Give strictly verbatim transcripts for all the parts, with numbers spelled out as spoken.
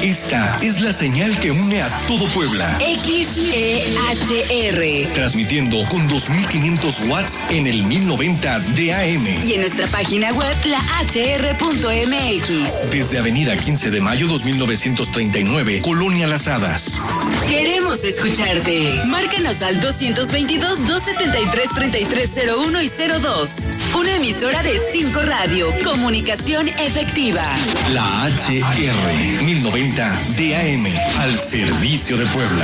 Esta es la señal que une a todo Puebla. X E H R. Transmitiendo con dos mil quinientos watts en el mil noventa de A M. Y en nuestra página web, la h r punto m x. Desde Avenida quince de mayo dos mil novecientos treinta y nueve, Colonia Las Hadas. Queremos escucharte. Márcanos al dos veintidós, dos setenta y tres, treinta y tres cero uno y cero dos. Una emisora de cinco Radio. Comunicación efectiva. La H R mil noventa de A M. Al servicio de Puebla.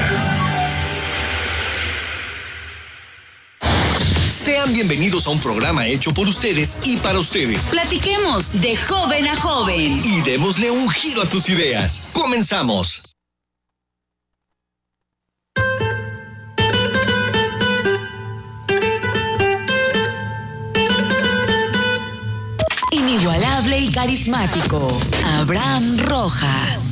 Sean bienvenidos a un programa hecho por ustedes y para ustedes. Platiquemos de joven a joven. Y démosle un giro a tus ideas. ¡Comenzamos! Inigualable y carismático, Abraham Rojas.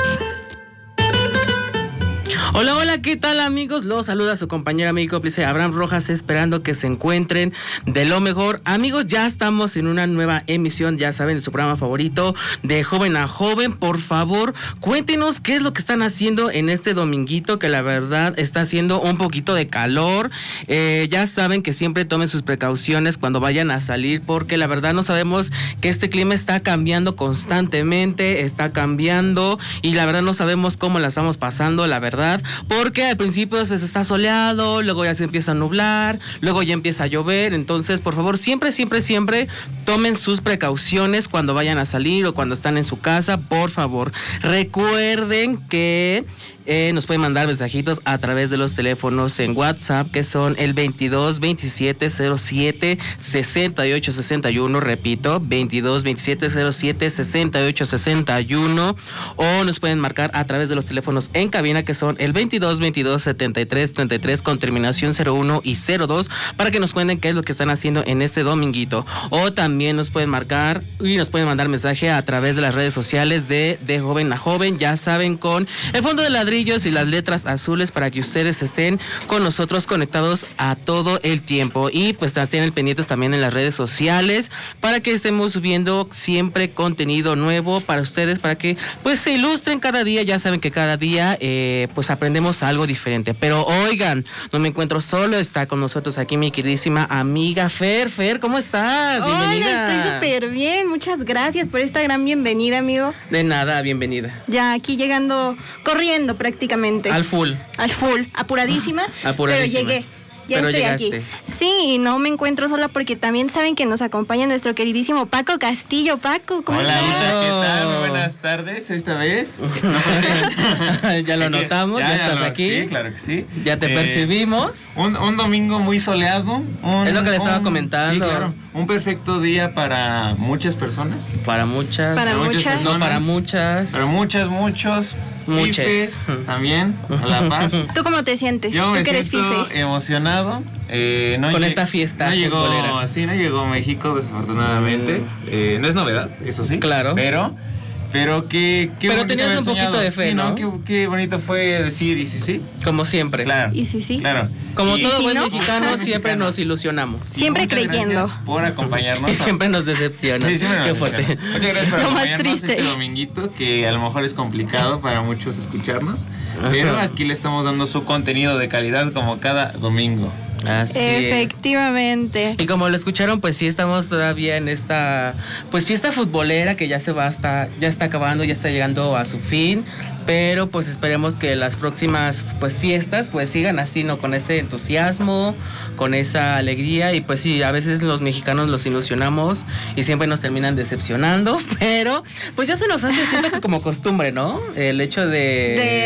Hola, hola, ¿qué tal, amigos? Los saluda su compañero amigo cómplice Abraham Rojas, esperando que se encuentren de lo mejor. Amigos, ya estamos en una nueva emisión, ya saben, de su programa favorito, de Joven a Joven. Por favor, cuéntenos qué es lo que están haciendo en este dominguito, que la verdad está haciendo un poquito de calor. Eh, ya saben que siempre tomen sus precauciones cuando vayan a salir, porque la verdad no sabemos que este clima está cambiando constantemente, está cambiando, y la verdad no sabemos cómo la estamos pasando, la verdad. Porque al principio pues está soleado, luego ya se empieza a nublar, luego ya empieza a llover. Entonces, por favor, siempre, siempre, siempre tomen sus precauciones cuando vayan a salir o cuando están en su casa, por favor. Recuerden que Eh, nos pueden mandar mensajitos a través de los teléfonos en WhatsApp, que son el veintidós veintisiete cero siete sesenta y ocho sesenta y uno, repito, veintidós veintisiete cero siete sesenta y ocho sesenta y uno, o nos pueden marcar a través de los teléfonos en cabina, que son el veintidós veintidós setenta y tres treinta y tres con terminación cero uno y cero dos, para que nos cuenten qué es lo que están haciendo en este dominguito. O también nos pueden marcar y nos pueden mandar mensaje a través de las redes sociales de, de Joven a Joven, ya saben, con el fondo de ladrillo y las letras azules, para que ustedes estén con nosotros conectados a todo el tiempo. Y pues estén pendientes también en las redes sociales, para que estemos subiendo siempre contenido nuevo para ustedes, para que pues se ilustren cada día. Ya saben que cada día eh, pues aprendemos algo diferente. Pero oigan, no me encuentro solo, está con nosotros aquí mi queridísima amiga Fer. Fer, ¿cómo estás? Bienvenida. Hola, estoy súper bien, muchas gracias por esta gran bienvenida, amigo. De nada, bienvenida. Ya aquí llegando, corriendo prácticamente. Al full. Al full, apuradísima, apuradísima. pero llegué. Ya Pero estoy llegaste. aquí. Sí, y no me encuentro sola porque también saben que nos acompaña nuestro queridísimo Paco Castillo. Paco, ¿cómo Hola, estás? hola, ¿qué tal? Muy buenas tardes esta vez. Ya lo notamos, ya, ya estás lo, aquí. Sí, claro que sí. Ya te eh, percibimos. Un, un domingo muy soleado. Un, es lo que le estaba un, comentando. Sí, claro. Un perfecto día para muchas personas. Para muchas. Para muchas. muchas personas. No, para muchas. Para muchas, muchos. Muchas. Fifes, también, a la par. ¿Tú cómo te sientes? Yo ¿Tú me que eres siento fife? emocionado. Eh, no Con lleg- esta fiesta no llegó, futbolera. sí, no llegó México, desafortunadamente. Mm. Eh, no es novedad, eso sí. Claro. Pero... Pero qué, qué Pero tenías un poquito soñado. de fe, sí, ¿no? Qué, qué bonito fue decir y sí, sí. Como siempre. Claro. Y sí, sí. Claro. Como y, todo ¿y buen no? mexicano, siempre nos ilusionamos. Siempre muchas creyendo. Gracias por acompañarnos. Y siempre nos decepciona. Sí, siempre nos Qué fuerte. decepciona. Muchas gracias por Lo más acompañarnos triste. este dominguito, que a lo mejor es complicado para muchos escucharnos. Ajá. Pero aquí le estamos dando su contenido de calidad como cada domingo. Así es. Efectivamente. Y como lo escucharon, pues sí estamos todavía en esta pues fiesta futbolera que ya se va hasta, ya está acabando, ya está llegando a su fin, pero pues esperemos que las próximas pues fiestas pues sigan así, ¿no? Con ese entusiasmo, con esa alegría. Y pues sí, a veces los mexicanos los ilusionamos y siempre nos terminan decepcionando, pero pues ya se nos hace, siento que como costumbre, ¿no? El hecho de, De